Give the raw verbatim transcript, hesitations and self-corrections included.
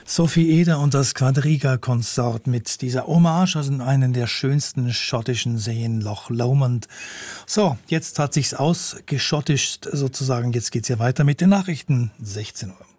Sophie Eder und das Quadriga-Konsort mit dieser Hommage an einen der schönsten schottischen Seen, Loch Lomond. So, jetzt hat sich's ausgeschottischt sozusagen. Jetzt geht's ja weiter mit den Nachrichten. sechzehn Uhr.